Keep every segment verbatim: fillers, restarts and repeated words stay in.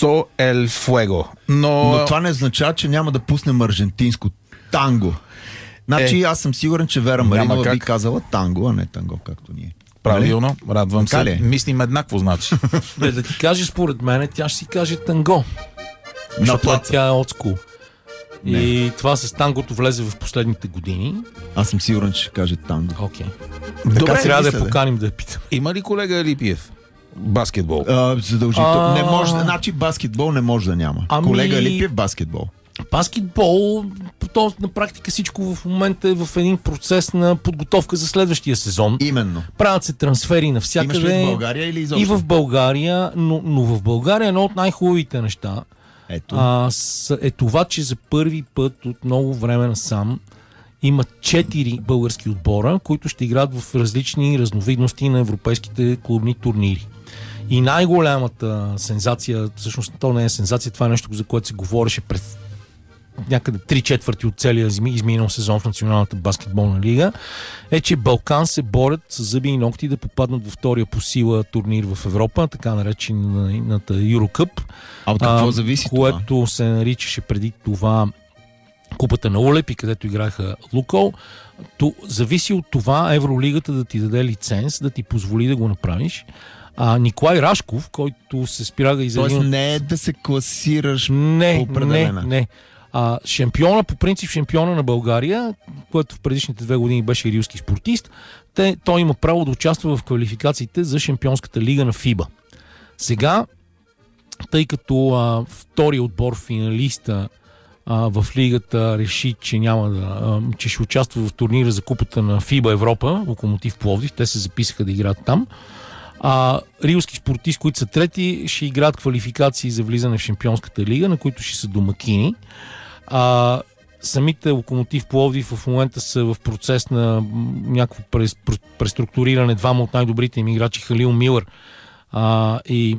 So el fuego. Но... Но това не означава, че няма да пуснем аржентинско танго. Значи е. Аз съм сигурен, че Вера Маринова би казала танго, а не танго, както ние. Правилно, радвам така се. Ли? Мислим еднакво, значи. Бе, да ти кажеш, според мен, тя ще си каже танго. Защото тя е олдскул. И това с тангото влезе в последните години. Аз съм сигурен, че ще каже танго. Окей. Добре, така трябва мисля, да я поканим да я питам. Има ли колега Елипиев? Баскетбол. А, задължително. А... Не може, значи баскетбол не може да няма. Ами... Колега Елипиев баскетбол. Баскетбол, то на практика всичко в момента е в един процес на подготовка за следващия сезон. Именно. Правят се трансфери навсякъде. Имаш ли в България или изобщо? И в България, но, но в България едно от най-хубавите неща Ето. а, с, е това, че за първи път от много време насам има четири български отбора, които ще играят в различни разновидности на европейските клубни турнири. И най-голямата сензация, всъщност то не е сензация, това е нещо, за което се говореше през някъде три четвърти от целия изминал сезон в Националната баскетболна лига, е, че Балкан се борят с зъби и ногти да попаднат във втория по сила турнир в Европа, така наречената Еврокъп. А от какво зависи което това? се наричаше преди това Купата на Улепи, където играха Лукол. То, зависи от това Евролигата да ти даде лиценз, да ти позволи да го направиш. А Николай Рашков, който се спирага и за Тоест един... не е да се класираш не, по определена. Не, не. А, шампиона, по принцип шампиона на България, който в предишните две години беше рилски спортист, те, той има право да участва в квалификациите за Шампионската лига на ФИБА. Сега, тъй като а, втори отбор финалиста а, в лигата реши, че няма да, а, че ще участва в турнира за купата на ФИБА Европа, Локомотив Пловдив, те се записаха да играят там. А, рилски спортисти, които са трети, ще играят квалификации за влизане в Шампионската лига, на които ще са домакини. А, самите Локомотив Пловдив в момента са в процес на някакво преструктуриране. Двама от най-добрите им играчи, Халил Милър а, и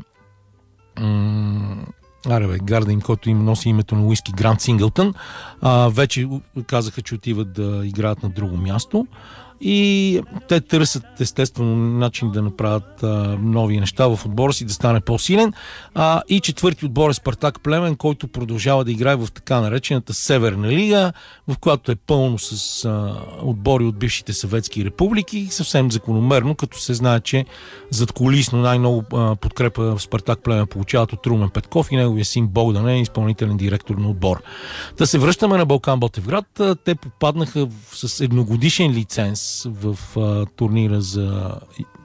м- аре бе, гарда им, който им носи името на Уиски, Грант Синглтън, а, вече казаха, че отиват да играят на друго място. И те търсят естествено начин да направят а, нови неща в отбора си, да стане по-силен. А, и четвърти отбор е Спартак Плевен, който продължава да играе в така наречената Северна лига, в която е пълно с а, отбори от бившите съветски републики, съвсем закономерно, като се знае, че задкулисно най-много а, подкрепа в Спартак Плевен получават от Румен Петков и неговия син Богдан е изпълнителен директор на отбор. Да се връщаме на Балкан Ботевград. Те попаднаха с едногодишен лиценз в а, турнира за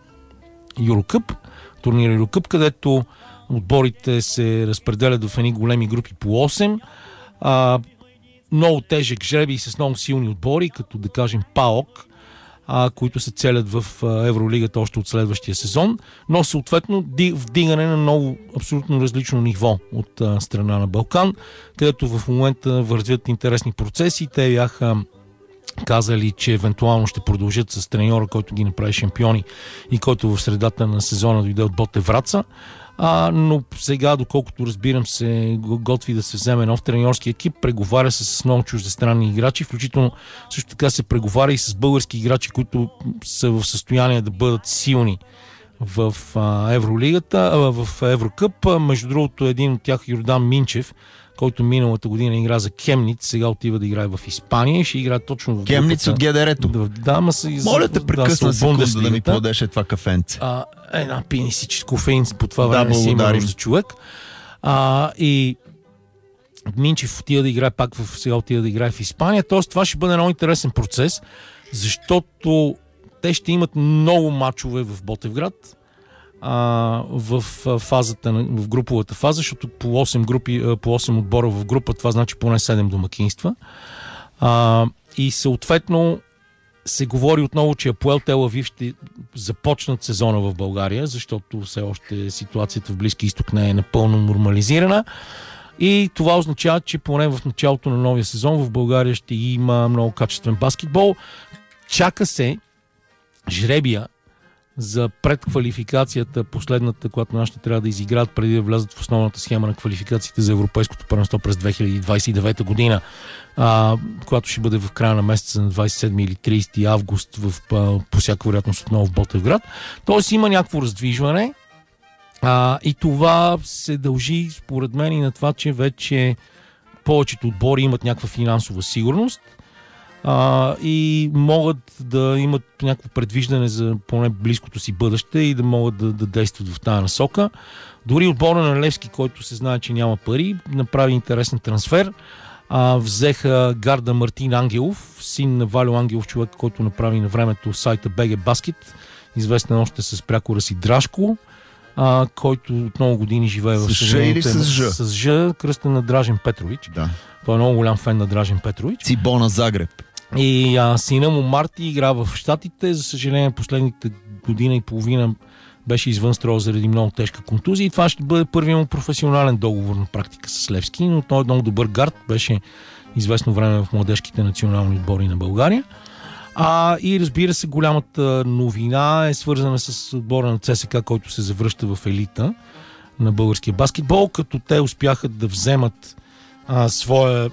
Еврокъп, турнира Еврокъп, където отборите се разпределят в едни големи групи по осем. А, много тежък жребий с много силни отбори, като да кажем ПАОК, а, които се целят в а, Евролигата още от следващия сезон, но съответно вдигане на много абсолютно различно ниво от а, страна на Балкан, където в момента вървят интересни процеси. Те бяха казали, че евентуално ще продължат с треньора, който ги направи шампиони и който в средата на сезона дойде от Ботеввраца. А, но сега, доколкото разбирам, се готви да се вземе нов треньорски екип, преговаря се с много чуждестранни играчи, включително също така се преговаря и с български играчи, които са в състояние да бъдат силни в а, Евролигата, а, в Еврокъп. Между другото, един от тях, Йордан Минчев, който миналата година игра за Кемниц, сега отива да играе в Испания и ще играе точно в Кемниц от ГДР-то. Да, ма се... Моля те прекъсна да, секунда да ми подеше това кафенце. А, една пини си, че кофеин по това време да, си има нужда човек. А, и Минчев отива да играе пак в, сега отива да играе в Испания. Тоест това ще бъде много интересен процес, защото те ще имат много мачове в Ботевград, а, в фазата, в груповата фаза, защото по осем, групи, по осем отбора в група, това значи поне седем домакинства. А, и съответно се говори отново, че Апоел Тел Авив ще започнат сезона в България, защото все още ситуацията в Близки изток не е напълно нормализирана. И това означава, че поне в началото на новия сезон в България ще има много качествен баскетбол. Чака се жребия за предквалификацията, последната, която нашите трябва да изиграят преди да влязат в основната схема на квалификациите за Европейското първенство през две хиляди двадесет и девета година, а, която ще бъде в края на месеца на двадесет и седми или тридесети август в, по всяка вероятност отново в Ботевград. Тоест има някакво раздвижване А, и това се дължи, според мен, и на това, че вече повечето отбори имат някаква финансова сигурност а, и могат да имат някакво предвиждане за поне близкото си бъдеще и да могат да, да действат в тази насока. Дори отбора на Левски, който се знае, че няма пари, направи интересен трансфер. А, взеха гарда Мартин Ангелов, син на Валю Ангелов, човек, който направи на времето сайта би джи Basket, известен още с прякора си Драшко, а, който от много години живее в Съединените. С Ж? С Ж, кръстен на Дражен Петрович. Да. Той е много голям фен на Дражен Петрович. Цибона Загреб. И а, сина му Марти игра в Щатите. За съжаление, последните година и половина беше извън строя заради много тежка контузия. И това ще бъде първият му професионален договор на практика с Левски. Но той е много добър гард. Беше известно време в младежките национални отбори на България. А, и разбира се, голямата новина е свързана с отбора на ЦСКА, който се завръща в елита на българския баскетбол, като те успяха да вземат а, своя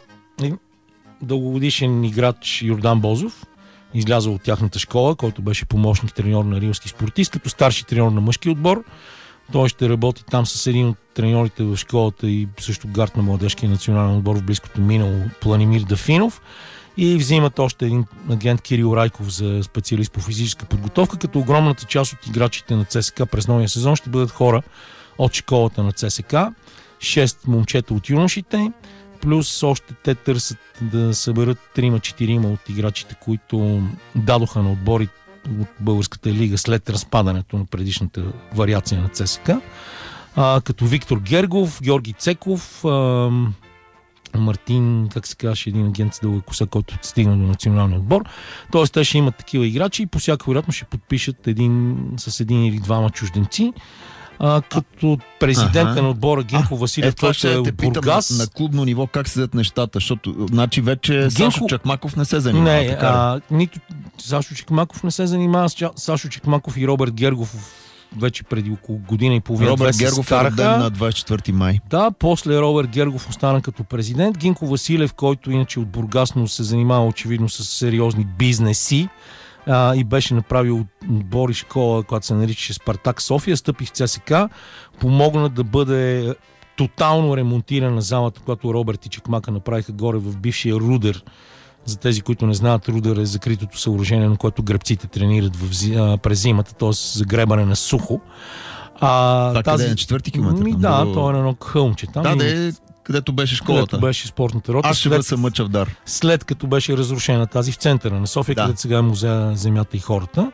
дългогодишен играч Йордан Бозов, излязъл от тяхната школа, който беше помощник треньор на рилски спортист, като старши треньор на мъжки отбор. Той ще работи там с един от треньорите в школата и също гард на младежкия национален отбор в близкото минало, Планимир Дафинов. И взимат още един агент Кирил Райков за специалист по физическа подготовка, като огромната част от играчите на ЦСКА през новия сезон ще бъдат хора от школата на ЦСКА. Шест момчета от юношите, плюс още те търсят да съберат трима-четирима от играчите, които дадоха на отбори от българската лига след разпадането на предишната вариация на ЦСКА, а, като Виктор Гергов, Георги Цеков, а, Мартин, как се казваше, един агент с дълга коса, който стигна до националния отбор. Тоест, те ще имат такива играчи и по всяка вероятност ще подпишат един, с един или двама чужденци. А, като президента ага. на отбора Генко Василев, е, който е от Бургас. На, на клубно ниво как седят нещата, защото значи вече Генко... Сашо Чакмаков не се занимава. Не, а, нито Сашо Чакмаков не се занимава. Сашо Чакмаков и Роберт Гергов вече преди около година и половина. Роберт Гергов е роден на двадесет и четвърти май. Да, после Роберт Гергов остана като президент. Гинко Василев, който иначе от Бургас, но се занимава очевидно с сериозни бизнеси а, и беше направил отбор и школа, която се наричаше Спартак София, стъпи в ЦСКА, помогна да бъде тотално ремонтирана залата, която Роберт и Чакмака направиха горе в бившия Рудер. За тези, които не знаят, Рудер е закритото съоръжение, на което гребците тренират в, а, през зимата, т.е. за гребане на сухо. А, това тази... къде е на четвърти километър? Ми, да, до... то е на едно хълмче. Там да, и... да е, където беше школата. Където беше спортната рота. Аз ще след... съм Чавдар. След като беше разрушена тази в центъра на София, да. Където сега е музея Земята и хората.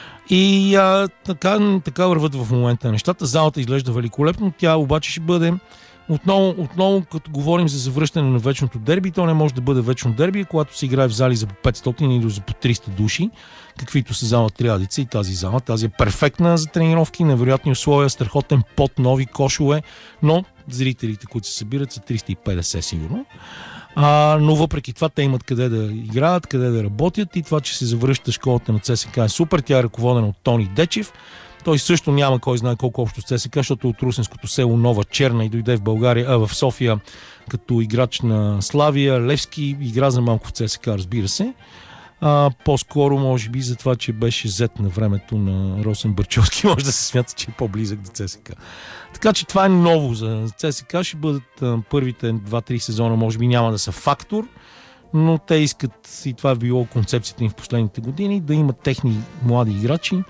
И а, така, така върват в момента нещата. Залата изглежда великолепно, тя обаче ще бъде Отново, отново, като говорим за завръщане на вечното дерби, то не може да бъде вечно дерби, когато се играе в зали за по петстотин или за по триста души, каквито са зала Триадица и тази зала. Тази е перфектна за тренировки, невероятни условия, страхотен пот, нови кошове, но зрителите, които се събират, са триста и петдесет сигурно. А, но въпреки това те имат къде да играят, къде да работят и това, че се завръща школата на ЦСКА е супер. Тя е ръководена от Тони Дечев. Той също няма кой знае колко общо с ЦСКА, защото е от русенското село Нова Черна и дойде в България, а в София като играч на Славия, Левски, игра за малко в ЦСКА, разбира се. А, по-скоро, може би, за това, че беше зет на времето на Росен Бърчовски, може да се смята, че е по-близък до ЦСКА. Така че това е ново за ЦСКА. Ще бъдат а, първите два-три сезона, може би няма да са фактор, но те искат, и това е било концепцията им в последните години, да имат техни млади играчи,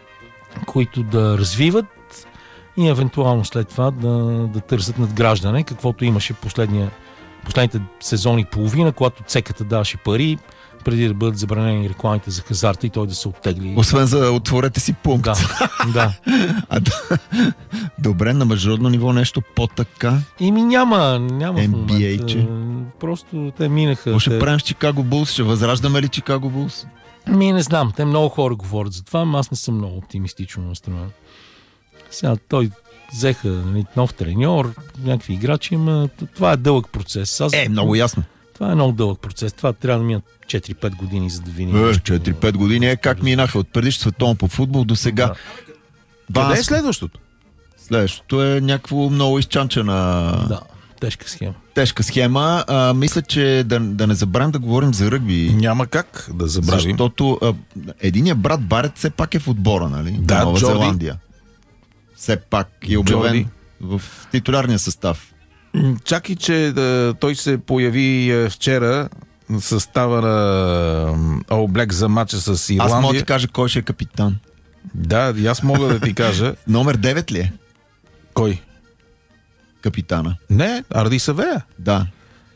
които да развиват и евентуално след това да, да търсят надграждане, каквото имаше последния, последните сезони и половина, когато цеката даваше пари, преди да бъдат забранени рекламите за хазарта и той да се оттегли. Освен за отворете си пункт. Да, да. А, да. Добре, на международно ниво нещо по-така? Ими няма, няма Н Б А, че? Просто те минаха. Ще те... правим с Чикаго Булс, ще възраждаме ли Чикаго Булс? Ми не знам, те много хора говорят за това, но аз не съм много оптимистично настроен. Сега той взеха нали, нов треньор, някакви играчи, но това е дълъг процес. Аз... Е, много ясно. Това е много дълъг процес. Това трябва да минат четири-пет години, за да видим. Е, четири-пет години е как минаха от предишно световно по футбол до сега. Да. Къде е следващото? Следващото е някакво много изчанчена... Да. Тежка схема. Тежка схема. А, мисля, че да, да не забравим да говорим за ръгби. Няма как да забравим. Защото а, единият брат Барет все пак е в отбора, нали? Да, Нова Джорди. Зеландия. все пак е обявен в титулярния състав. Чакай, че да, той се появи е, вчера в състава на All Black за матча с Ирландия. Аз мога да ти кажа кой ще е капитан. Да, и аз мога да ти кажа. Номер девет ли е? Кой? Капитана. Не, Арди Савея. Да.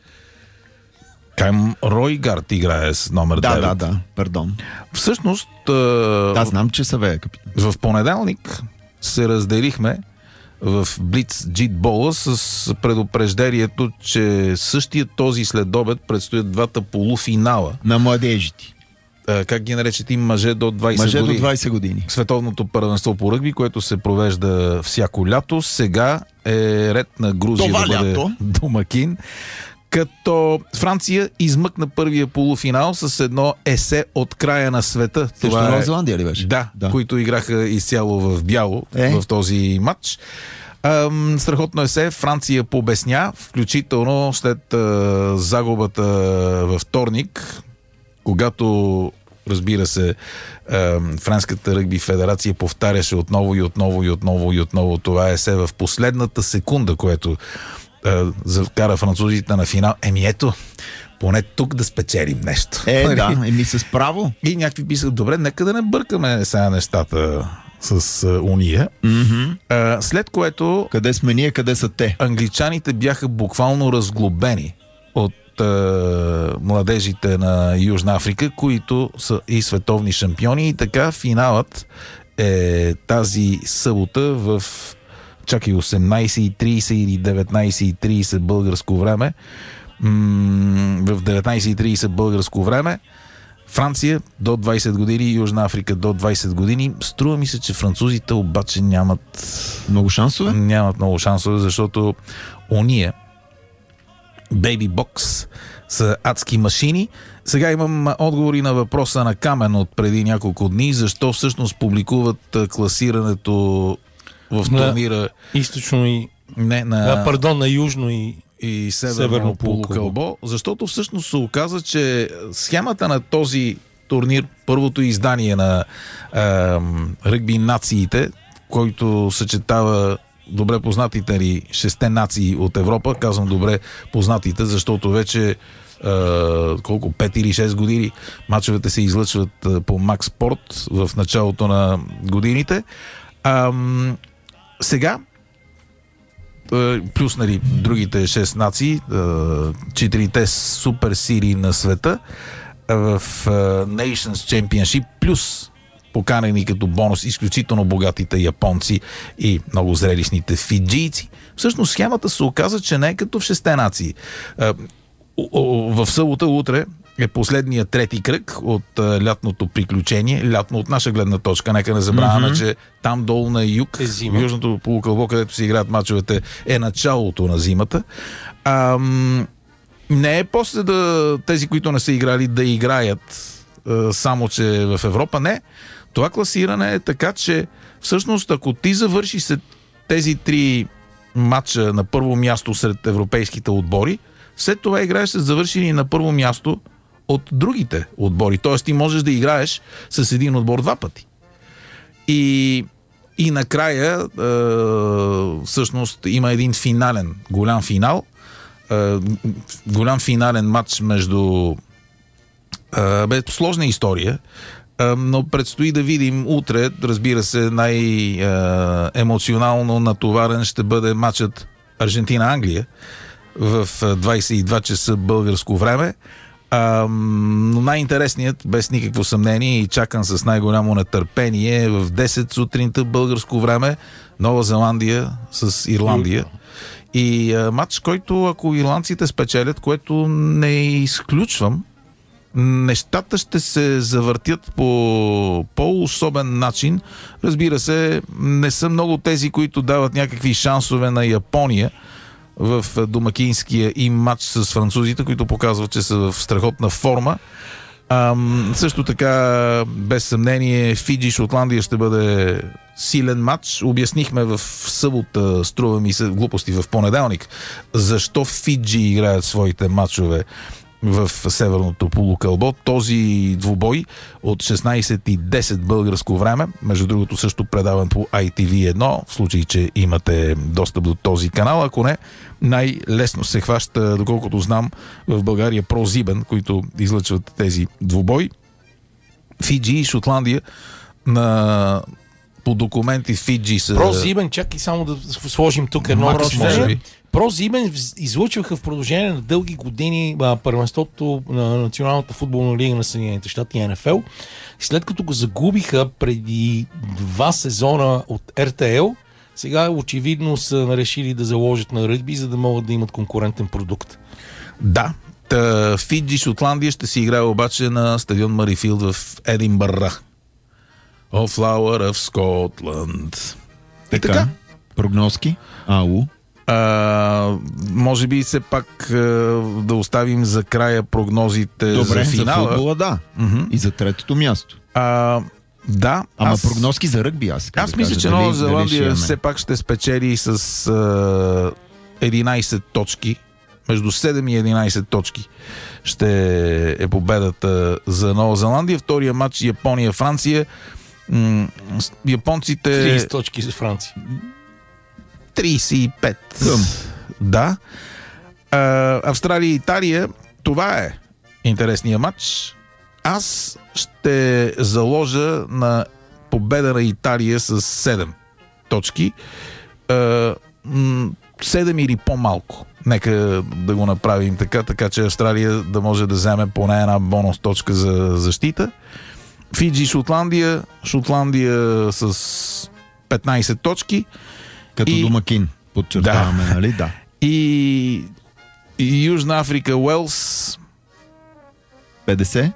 Кайм Ройгард играе с номер да, девет. Да, да, да, пардон. Всъщност... Да, знам, че Савея е капитан. В понеделник се разделихме в Блиц Джитбола с предупреждението, че същия този следобед предстоят двата полуфинала. На младежите. Как ги нарече ти мъже до двайсет мъже години? до двайсет години. Световното първенство по ръгби, което се провежда всяко лято. Сега е ред на Грузия Това да бъде лято? домакин. Като Франция измъкна първия полуфинал с едно есе от края на света. Също Това Нова е... Зеландия ли беше? Да, да, които играха изцяло в бяло е? в този матч. Ам, страхотно есе. Франция побесня, включително след а, загубата във вторник, когато, разбира се, а, Френската ръгби федерация повтаряше отново и отново и отново и отново това есе в последната секунда, което закара французите на финал. Еми ето, поне тук да спечелим нещо. Е, да, еми с право. И някакви писат, добре, нека да не бъркаме сега нещата с а, уния. Mm-hmm. А, след което... Къде сме ние, къде са те? Англичаните бяха буквално разглобени от а, младежите на Южна Африка, които са и световни шампиони. И така финалът е тази събота в чакай осемнайсет и трийсет или деветнайсет и трийсет българско време. М- в деветнайсет и трийсет българско време. Франция до двайсет години, Южна Африка до двайсет години. Струва ми се, че французите обаче нямат много шансове. Нямат много шансове, защото ония Baby Box са адски машини. Сега имам отговори на въпроса на Камен от преди няколко дни. Защо всъщност публикуват класирането в турнира източно и не, на... а, пардон, на южно и и северно, северно полукълбо, защото всъщност се оказа, че схемата на този турнир, първото издание на е, ръгби нациите, който съчетава добре познатите ни шесте нации от Европа, казвам добре познатите, защото вече е, колко, пет или шест години мачовете се излъчват по Макс Спорт в началото на годините. А, сега плюс, нали, другите шест нации, четирите супер сили на света в Nations Championship, плюс поканени като бонус изключително богатите японци и много зрелищните фиджийци. Всъщност схемата се оказа, че не е като в шесте нации. В събота утре е последния трети кръг от а, лятното приключение. Лятно от наша гледна точка. Нека не забравяме, mm-hmm. че там долу на юг, в южното полукълбо, където се играят мачовете, е началото на зимата. Ам, не е после да тези, които не са играли, да играят а, само, че в Европа. Не. Това класиране е така, че всъщност ако ти завършиш след тези три матча на първо място сред европейските отбори, след това играеш с завършени на първо място от другите отбори. Тоест ти можеш да играеш с един отбор два пъти. И, и накрая е, всъщност има един финален, голям финал, е, голям финален матч между е, бе, сложна история, е, но предстои да видим утре, разбира се, най-емоционално натоварен ще бъде матчът Аржентина-Англия в двайсет и два часа българско време. А, но най-интересният, без никакво съмнение и чакан с най-голямо нетърпение, е в десет сутринта българско време Нова Зеландия с Ирландия. И а, матч, който ако ирландците спечелят, което не изключвам, нещата ще се завъртят по по-особен начин. Разбира се, не са много тези, които дават някакви шансове на Япония в домакинския им матч с французите, които показват, че са в страхотна форма. Ам, също така, без съмнение, Фиджи-Шотландия ще бъде силен матч. Обяснихме в събота, струва ми се глупости в понеделник, защо Фиджи играят своите матчове в северното полукълбо. Този двубой от шестнайсет и десет българско време, между другото също предаван по ай ти ви едно, в случай, че имате достъп до този канал. Ако не, най-лесно се хваща, доколкото знам, в България ProSieben, които излъчват тези двубой. Фиджи и Шотландия на... по документи Фиджи са... ProSieben, чакай само да сложим тук едно разсъждение. ProSieben излъчваха в продължение на дълги години а, първенството на Националната футболна лига на Съединените щати, Ен Еф Ел. След като го загубиха преди два сезона от Ер Те Ел, сега очевидно са решили да заложат на ръгби, за да могат да имат конкурентен продукт. Да. Та, Фиджи, Шотландия ще си играе обаче на стадион Марифилд в Единбър. О, Flower of Scotland. Така. така. Прогнозки? Ау. А, може би все пак а, да оставим за края прогнозите. Добре, за финала. За футбола, да. Uh-huh. И за третото място. А, да. Ама аз... прогнозки за ръгби аз. Аз да мисля, кажа, че дали, Нова Зеландия дали все пак ще спечели с а, единайсет точки. Между седем и единайсет точки ще е победата за Нова Зеландия. Втория матч Япония-Франция. М- японците... трийсет точки за Франция. трийсет и пет. Хъм. Да. А, Австралия и Италия. Това е интересният матч. Аз ще заложа на победа на Италия с седем точки. А, м- седем или по-малко. Нека да го направим така, така че Австралия да може да вземе поне една бонус точка за защита. Фиджи, Шотландия. Шотландия с петнайсет точки. Като и... домакин, подчертаваме, да. Нали? Да. И... и Южна Африка, Уелс. петдесет?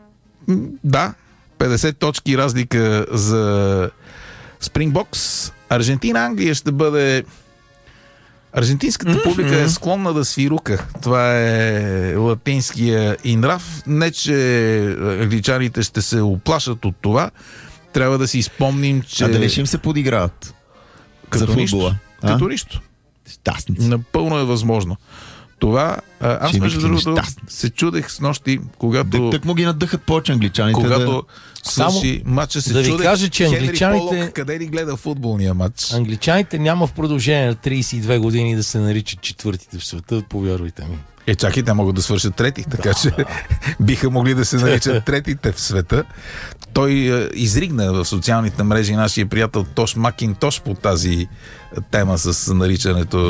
Да. петдесет точки разлика за Спрингбокс. Аржентина, Англия ще бъде... Аржентинската mm-hmm. публика е склонна да свирука. Това е латинския и нрав. Не, че англичаните ще се оплашат от това. Трябва да си спомним, че... А дали ще им се подиграват? Като за футбола? Нищо. Като нищо. Щастници. Напълно е възможно. Това, аз ще между другото се чудех с нощи, когато... Так му ги надъхат повече англичаните. Когато да... свърши матча, се да чудех, ви кажа, че англичаните... Хенри Полок къде ли гледа футболния матч? Англичаните няма в продължение на трийсет и две години да се наричат четвъртите в света, повярвайте ми. Е, чакай, те могат да свършат трети, така да, че да. биха могли да се наричат третите в света. Той е, изригна в социалните мрежи нашия приятел Тош Макинтош по тази тема с наричането,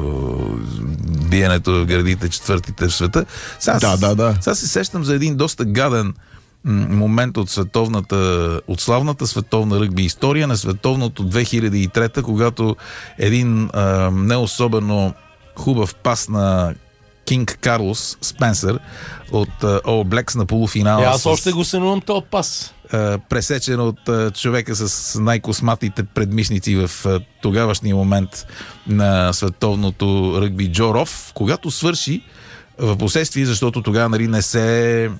биенето в градите четвъртите в света. Сега, да, да, да. Сега се сещам за един доста гаден момент от световната, от славната световна ръгби история на световното две хиляди и трета, когато един а, не особено хубав пас на Кинг Карлос Спенсър от All Blacks на полуфинала. Е, аз още го сънувам този пас. Пресечен от човека с най-косматите предмишници в тогавашния момент на световното ръгби Джо Роф, когато свърши в последствие, защото тогава нали, не се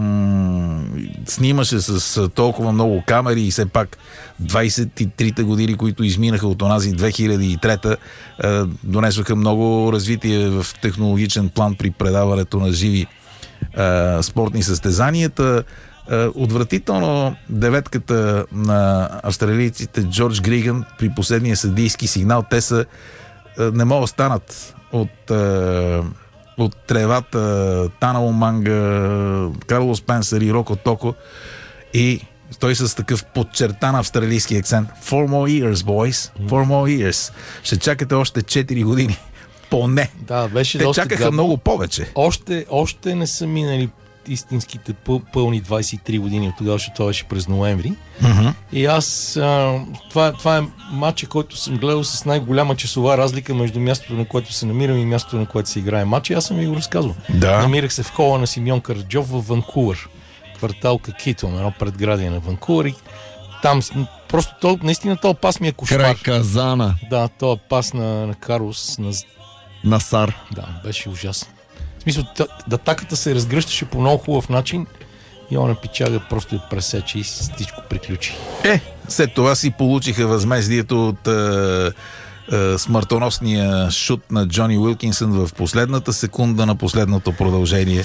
м- снимаше с толкова много камери и все пак двайсет и трите години, които изминаха от онази две хиляди и трета, е, донесоха много развитие в технологичен план при предаването на живи е, спортни състезанията. Е, отвратително деветката на австралийците Джордж Григан при последния съдийски сигнал, те са е, не могат да станат от е, от тревата Тана Оманга, Карлос Спенсър и Роко Токо и той с такъв подчертан австралийски акцент. Four more years, boys. Four more years. Ще чакате още четири години. Поне. Да, беше Те доста чакаха гадно. много повече. Още, още не са минали истинските пъл, пълни двайсет и три години от тогава, защото това беше през ноември. Mm-hmm. И аз а, това, това е матча, който съм гледал с най-голяма часова разлика между мястото, на което се намирам и мястото, на което се играе матч. И аз съм ви го разказвал. Да. Намирах се в хола на Симеон Караджов в Ванкувър, квартал Какитон, едно предградие на Ванкувър. И там просто то, наистина този пас ми е кошмар. Край Казана. Да, този пас на, на Карлос на... Насар. Да, беше ужасен. В смисъл, атаката се разгръщаше по много хубав начин и он пичага просто я пресече и всичко приключи. Е, след това си получиха възмездието от е, е, смъртоносния шут на Джони Уилкинсън в последната секунда на последното продължение.